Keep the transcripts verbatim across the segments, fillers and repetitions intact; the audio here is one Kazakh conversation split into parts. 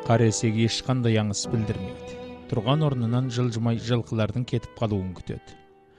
Каресек ешқандай аңыс білдірмейді. Тұрған орнынан жылжымай жылқылардың кетіп қалуын күтеді.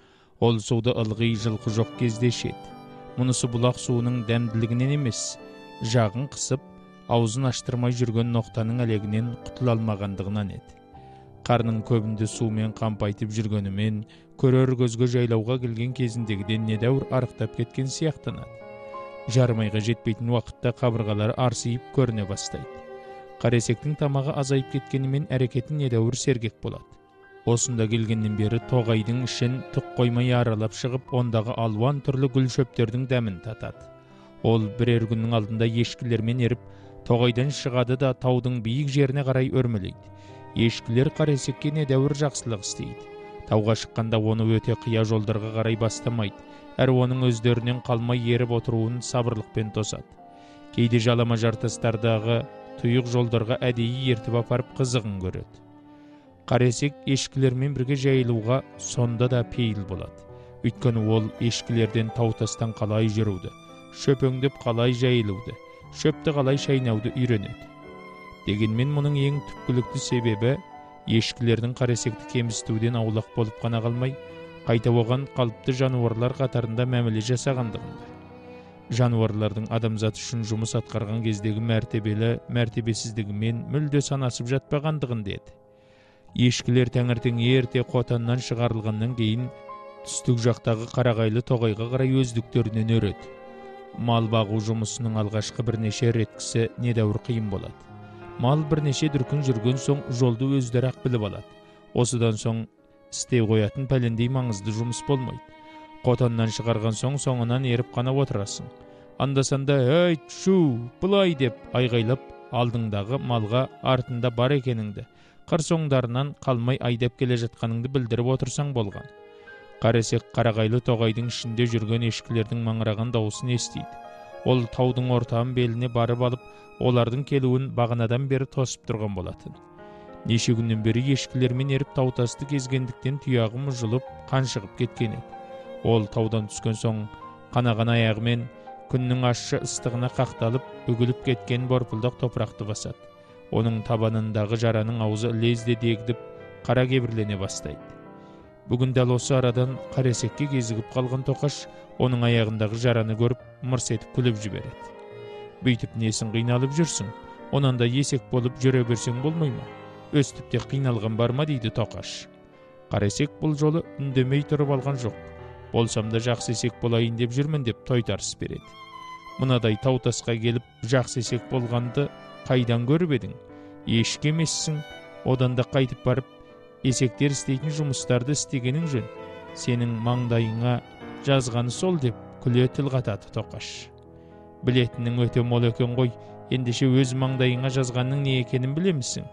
Ол суды ылғи жылқы жоқ кезде ішеді. Мұнысы бұлақ суының дәмділігінен емес, жағын қысып, аузын аштырмай жүрген ноқтаның әлегінен құтыла алмағандығынан еді. Қарның көбінде сумен қампайтып жүргенімен, көрер көзге жайлауға келген кезіндегіден недәуір арықтап кеткен сияқтанады. Жарым айға жетпейтін уақытта қабырғалары арсиып көріне бастайды. Қаресектің тамағы азайып кеткенімен әрекетін недәуір сергек болады. Осында келгеннен бері тоғайдың ішін түк қоймай аралап шығып, ондағы алуан түрлі гүл шөптердің дәмін татады. Ол бірер күннің алдында ешкілермен еріп, тоғайдан шығады да таудың биік жеріне қарай өрмелейді. Ешкілер Қаресекке недәуір жақсылық істейді. Тауға шыққанда оны өте қия жолдарға қарай бастамайды, әрі оның өздерінен қалмай еріп отыруын сабырлықпен тосады. Кейде жалама жартастардағы тұйық жолдарға әдейі ертіп апарып қызығын көреді. Қаресек ешкілермен бірге жайылуға сонда да пейіл болады. Өйткені ол ешкілерден тау-тастан қалай жүруді, шөпеңдеп қалай жайылуды, шөпті қалай шайнауды үйренеді. Дегенмен мұның ең түпкілікті себебі ешкілердің Қаресекті кемсітуден аулақ болып қана қалмай, қайта оған қалыпты жануарлар қатарында мәміле жасағандығында. Жануарлардың адамзат үшін жұмыс атқарған кездегі мәртебелі мәртебесіздігімен мүлде санасып жатпағандығын деді. Ешкілер таңертең ерте қотаннан шығарылғаннан кейін түстік жақтағы қарағайлы тоғайға қарай өздіктерінен өреді. Мал бағу жұмысының алғашқы бірнеше реткісі недәуір қиын болады. Мал бірнеше дүркін жүрген соң жолды өздері ақ біліп алады. Осыдан соң істей қоятын пәлендей маңызды жұмыс болмайды. Қотаннан шығарған соң соңынан еріп қана отырасың. Анда-санда «Әй, шу, бұлай» деп айғайлап алдыңдағы малға артында бар екеніңді, қыр соңдарынан қалмай айдап келе жатқаныңды білдіріп отырсаң болған. Қаресек қарағайлы тоғайдың ішінде жүрген ешкілердің маңыраған дауысын естиді. Ол таудың ортан беліне барып алып, олардың келуін бағанадан бері тосып тұрған болатын. Неше күннен бері ешкілермен еріп тау-тасты кезгендіктен тұяғы мұжылып, қаншығып кеткен еді. Ол таудан түскен соң қанаған аяғымен күннің ащы ыстығына қақталып, үгіліп кеткен борпылдақ топырақты басады. Оның табанындағы жараның аузы лезде дегдіп, қара кебірлене бастайды. Бүгін дәл осы арадан Қаресекке кезігіп қалған тоқаш оның аяғындағы жараны көріп, мырс етіп күліп жібереді. Бүйтіп несін қиналып жүрсің? Онан да есек болып жүре берсең болмай ма? Өстіп те қиналған бар ма дейді тоқаш. Қаресек бұл жолы үндемей тұрып алған жоқ. Болсам да жақсы есек болайын деп жүрмін деп тойтарыс береді. Мынадай тау-тасқа келіп жақсы есек болғанды қайдан көріп едің? Ешкі емессің, одан да қайтып барып есектер істейтін жұмыстарды істегенің жөн. Сенің маңдайыңа жазғаны сол деп күле тіл қатады тоқаш. Білетінің өте мол екен ғой, ендеше өз маңдайыңа жазғанның не екенін білемісің?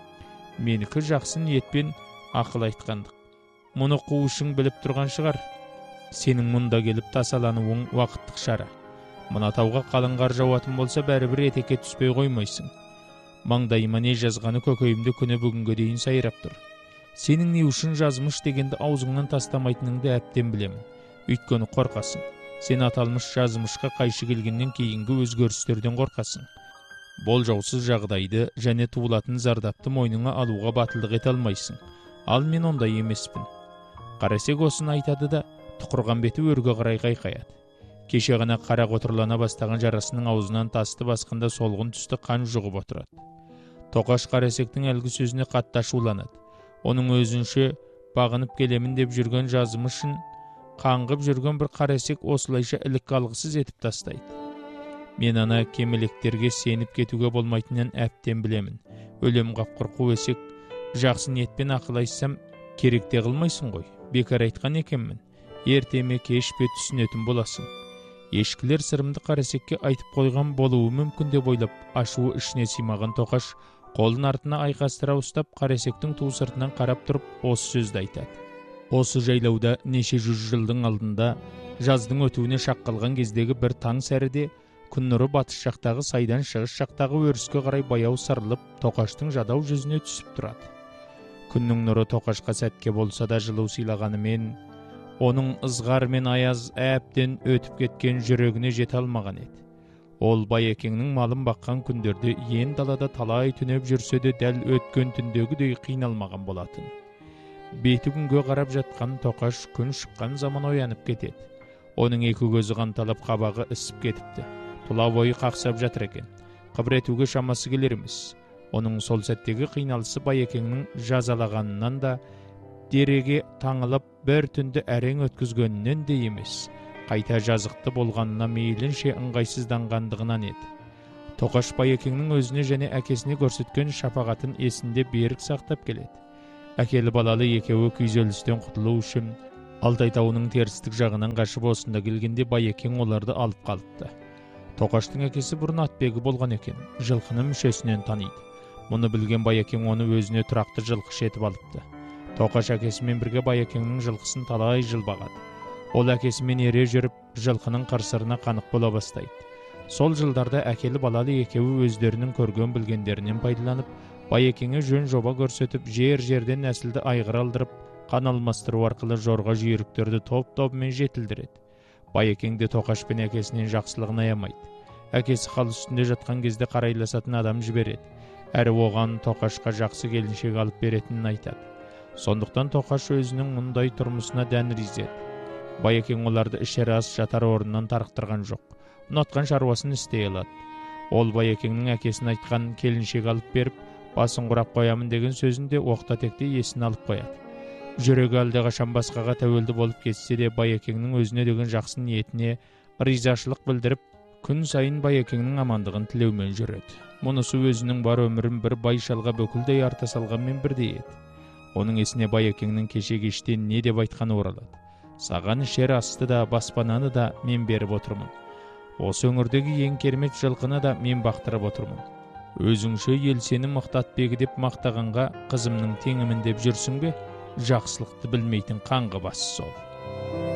Менікі жақсы ниетпен ақыл айтқандық. Мұны қуышың біліп тұрған шығар. Сенің мұнда келіп тасалануың уақыттық шара. Мына тауға қалың қар жауатын болса бәрібір етекке түспей қоймайсың. Маңдайыма не жазғаны көкейімде күні бүгінге дейін сайрап тұр. Сенің не үшін жазмыш дегенді аузыңнан тастамайтыныңды әптен білемін. Өйткені қорқасың. Сен аталмыш жазмышқа қайшы келгеннен кейінгі өзгерістерден қорқасың. Болжаусыз жағдайды және туылатын зардапты мойныңа алуға батылдық ете алмайсың. Ал мен ондай емеспін. Қаресек осыны айтады да тұқырған беті өрге қарай қайқаяды. Кеше ғана қара қотырлана бастаған жарасының аузынан тасты басқанда солғын түсті қан жұғып отырады. Тоқаш Қаресектің әлгі сөзіне қатты ашуланады. Оның өзінше бағынып келемін деп жүрген жазмышын қаңғып жүрген бір Қаресек осылайша ілік алғысыз етіп тастайды. Мен ана кемелектерге сеніп кетуге болмайтынын әптен білемін. Өлем қапқыр қу есек, жақсы ниетпен ақыл айтсам керек те қылмайсың ғой. Бекар айтқан екенмін. Ертеме кеш пе түсінетін боласың. Ешкілер сырымды Қаресекке айтып қойған болуы мүмкін деп ойлап, ашуы ішіне симаған тоқаш қолын артына айқастыра ұстап Қаресектің ту сыртынан қарап тұрып осы сөзді айтады. Осы жайлауда неше жүз жылдың алдында жаздың өтуіне шақ қалған кездегі бір таң сәріде күн нұры батыс жақтағы сайдан шығыс жақтағы өріске қарай баяу сарылып тоқаштың жадау жүзіне түсіп тұрады. Күннің нұры тоқашқа сәтке болса да жылу сыйлағанымен, оның ызғар мен аяз әбден өтіп кеткен жүрегіне жете алмаған еді. Ол Байекеңнің малын баққан күндерде ен далада талай түнеп жүрсе де дәл өткен түндегідей қиналмаған болатын. Беті күнге қарап жатқан Тоқаш күн шыққан заман оянып кетеді. Оның екі көзі қанталап, қабағы ісіп кетіпті. Тұла бойы қақсап жатыр екен. Қыбыр етуге шамасы келер емес. Оның сол сәттегі қиналысы Байекеңнің жазалағанынан да, дереге таңылып бір түнді әрең өткізгенінен де емес, қайта жазықты болғанына мейлінше ыңғайсызданғандығынан еді. Тоқаш Байекеңнің өзіне және әкесіне көрсеткен шапағатын есінде берік сақтап келеді. Әкелі балалы екеуі күйзелістен құтылу үшін Алтай тауының терістік жағынан қашып осында келгенде Байекең оларды алып қалыпты. Тоқаштың әкесі бұрын атбегі болған екен, жылқыны мүшесінен таниды. Мұны білген Байекең оны өзіне тұрақты жылқышы етіп алыпты. Тоқаш әкесімен бірге Байекеңнің жылқысын талай жыл бағады. Ол әкесімен ере жүріп, жылқының қырсырына қанық бола бастайды. Сол жылдарда әкелі балалы екеуі өздерінің көрген білгендерінен пайдаланып, Байекеңе жөн жоба көрсетіп, жер-жерден нәсілді айғыр алдырып, қан алмастыру арқылы жорға жүйріктерді топ-тобымен жетілдіреді. Байекең де Тоқаш пен әкесінен жақсылығын аямайды. Әкесі хал үстінде жатқан кезде қарайласатын адам жібереді. Әрі оған Тоқашқа жақсы келіншек алып беретінін айтады. Сондықтан Тоқаш өзінің мұндай тұрмысына дән риза еді. Байекең оларды ішер ас жатар орнынан тарықтырған жоқ. Ұнатқан шаруасын істей алады. Ол Байекеңнің әкесін айтқан келіншек алып беріп, басын құрап қоямын деген сөзінде оқта-текте есін алып қояды. Жүрегі әлдеқашан басқаға тәуелді болып кетсе де, Байекеңнің өзіне деген жақсы ниетіне ризашылық білдіріп, күн сайын Байекеңнің амандығын тілеумен жүреді. Мұнысы өзінің бар өмірін бір байшалға бүкілдей арта салғанмен бірдей еді. Оның есіне Байекеңнің кеше кештен не деп айтқаны оралады. Саған ішер асты да, баспананы да мен беріп отырмын. Осы өңірдегі ең керемет жылқыны да мен бақтырып отырмын. Өзіңше ел сені мақтат бегі деп мақтағанға қызымның теңімін деп жүрсің бе? Жақсылықты білмейтін қаңғы басы сол.